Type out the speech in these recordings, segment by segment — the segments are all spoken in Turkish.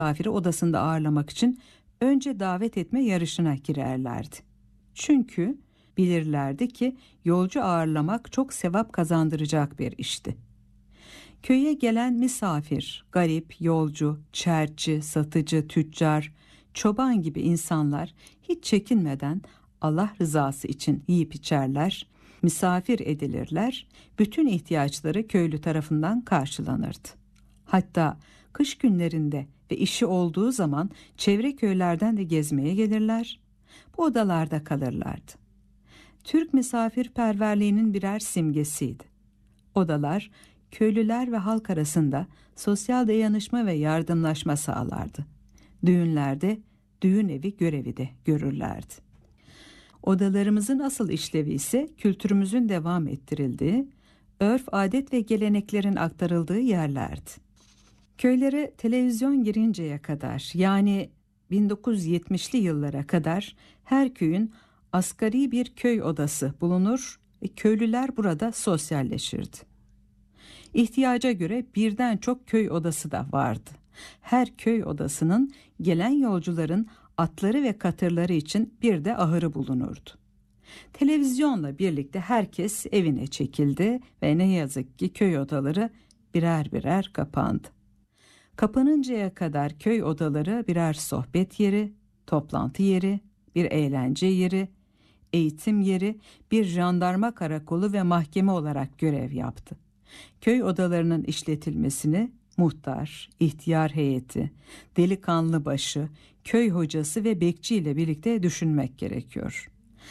misafiri odasında ağırlamak için önce davet etme yarışına girerlerdi. Çünkü bilirlerdi ki yolcu ağırlamak çok sevap kazandıracak bir işti. Köye gelen misafir, garip, yolcu, çerçi, satıcı, tüccar, çoban gibi insanlar hiç çekinmeden Allah rızası için yiyip içerler, misafir edilirler, bütün ihtiyaçları köylü tarafından karşılanırdı. Hatta kış günlerinde ve işi olduğu zaman çevre köylerden de gezmeye gelirler, bu odalarda kalırlardı. Türk misafirperverliğinin birer simgesiydi. Odalar, köylüler ve halk arasında sosyal dayanışma ve yardımlaşma sağlardı. Düğünlerde düğün evi görevi de görürlerdi. Odalarımızın asıl işlevi ise kültürümüzün devam ettirildiği, örf, adet ve geleneklerin aktarıldığı yerlerdi. Köylere televizyon girinceye kadar, yani 1970'li yıllara kadar her köyün asgari bir köy odası bulunur ve köylüler burada sosyalleşirdi. İhtiyaca göre birden çok köy odası da vardı. Her köy odasının gelen yolcuların atları ve katırları için bir de ahırı bulunurdu. Televizyonla birlikte herkes evine çekildi ve ne yazık ki köy odaları birer birer kapandı. Kapanıncaya kadar köy odaları birer sohbet yeri, toplantı yeri, bir eğlence yeri, eğitim yeri, bir jandarma karakolu ve mahkeme olarak görev yaptı. Köy odalarının işletilmesini muhtar, ihtiyar heyeti, delikanlı başı, köy hocası ve bekçi ile birlikte düşünmek gerekiyor.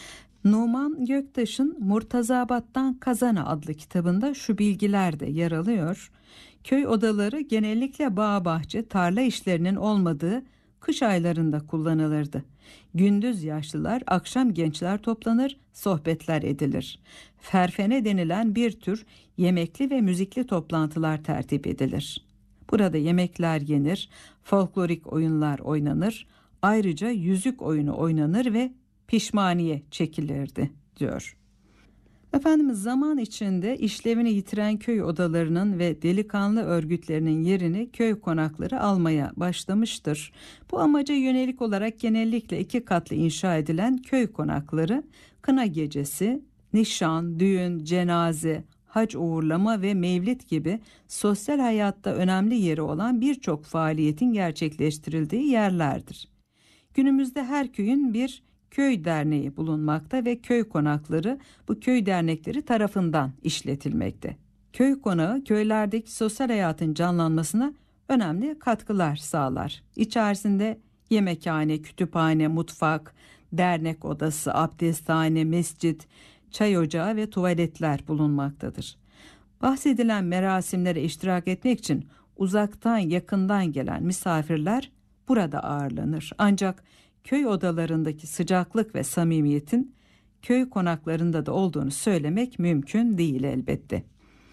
Numan Göktaş'ın Murtazabat'tan Kazana adlı kitabında şu bilgiler de yer alıyor. Köy odaları genellikle bağ bahçe, tarla işlerinin olmadığı kış aylarında kullanılırdı. Gündüz yaşlılar, akşam gençler toplanır, sohbetler edilir. Ferfene denilen bir tür yemekli ve müzikli toplantılar tertip edilir. Burada yemekler yenir, folklorik oyunlar oynanır, ayrıca yüzük oyunu oynanır ve pişmaniye çekilirdi diyor. Efendimiz zaman içinde işlevini yitiren köy odalarının ve delikanlı örgütlerinin yerini köy konakları almaya başlamıştır. Bu amaca yönelik olarak genellikle 2 katlı inşa edilen köy konakları, kına gecesi, nişan, düğün, cenaze, hac uğurlama ve mevlid gibi sosyal hayatta önemli yeri olan birçok faaliyetin gerçekleştirildiği yerlerdir. Günümüzde her köyün bir köy derneği bulunmakta ve köy konakları bu köy dernekleri tarafından işletilmekte. Köy konağı köylerdeki sosyal hayatın canlanmasına önemli katkılar sağlar. İçerisinde yemekhane, kütüphane, mutfak, dernek odası, abdesthane, mescit, çay ocağı ve tuvaletler bulunmaktadır. Bahsedilen merasimlere iştirak etmek için uzaktan yakından gelen misafirler burada ağırlanır. Ancak köy odalarındaki sıcaklık ve samimiyetin köy konaklarında da olduğunu söylemek mümkün değil elbette.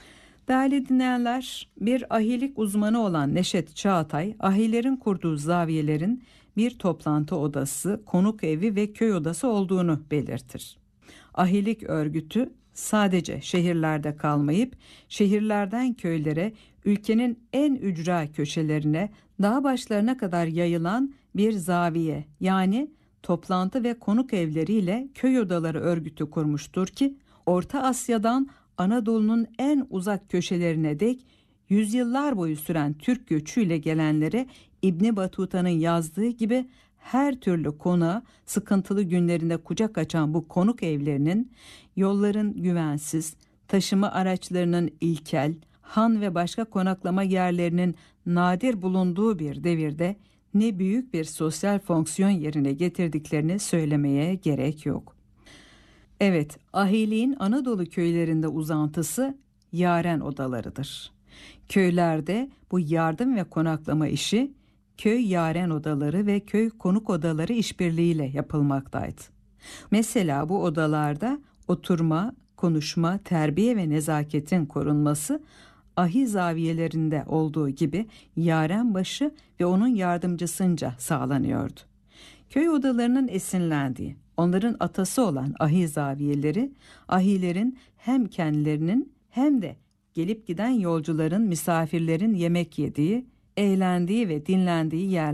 Değerli dinleyenler, bir ahilik uzmanı olan Neşet Çağatay, ahilerin kurduğu zaviyelerin bir toplantı odası, konuk evi ve köy odası olduğunu belirtir. Ahilik örgütü sadece şehirlerde kalmayıp şehirlerden köylere, ülkenin en ücra köşelerine, dağ başlarına kadar yayılan bir zaviye, yani toplantı ve konuk evleriyle köy odaları örgütü kurmuştur ki Orta Asya'dan Anadolu'nun en uzak köşelerine dek yüzyıllar boyu süren Türk göçüyle gelenlere İbn Batuta'nın yazdığı gibi her türlü konağa sıkıntılı günlerinde kucak açan bu konuk evlerinin, yolların güvensiz, taşıma araçlarının ilkel, han ve başka konaklama yerlerinin nadir bulunduğu bir devirde ne büyük bir sosyal fonksiyon yerine getirdiklerini söylemeye gerek yok. Evet, ahiliğin Anadolu köylerinde uzantısı yaren odalarıdır. Köylerde bu yardım ve konaklama işi köy yaren odaları ve köy konuk odaları işbirliğiyle yapılmaktaydı. Mesela bu odalarda oturma, konuşma, terbiye ve nezaketin korunması ahi zaviyelerinde olduğu gibi yarenbaşı ve onun yardımcısınca sağlanıyordu. Köy odalarının esinlendiği, onların atası olan ahi zaviyeleri, ahilerin hem kendilerinin hem de gelip giden yolcuların, misafirlerin yemek yediği, eğlendiği ve dinlendiği yerler.